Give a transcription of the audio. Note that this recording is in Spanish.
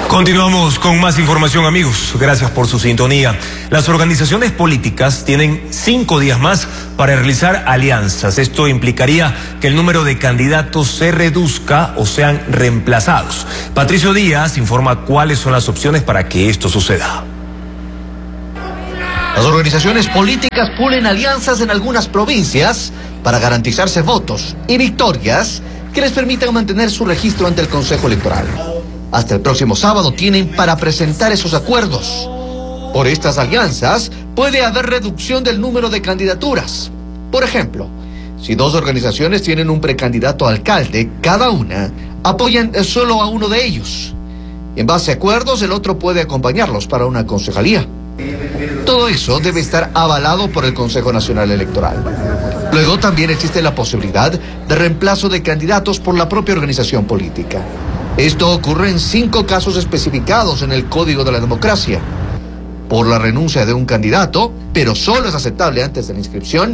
Continuamos con más información, amigos. Gracias por su sintonía. Las organizaciones políticas tienen 5 días más para realizar alianzas. Esto implicaría que el número de candidatos se reduzca o sean reemplazados. Patricio Díaz informa cuáles son las opciones para que esto suceda. Las organizaciones políticas pulen alianzas en algunas provincias para garantizarse votos y victorias que les permitan mantener su registro ante el Consejo Electoral. Hasta el próximo sábado tienen para presentar esos acuerdos. Por estas alianzas puede haber reducción del número de candidaturas. Por ejemplo, si 2 organizaciones tienen un precandidato a alcalde, cada una apoyan solo a uno de ellos. En base a acuerdos, el otro puede acompañarlos para una concejalía. Todo eso debe estar avalado por el Consejo Nacional Electoral. Luego también existe la posibilidad de reemplazo de candidatos por la propia organización política. Esto ocurre en 5 casos especificados en el Código de la Democracia. Por la renuncia de un candidato, pero solo es aceptable antes de la inscripción,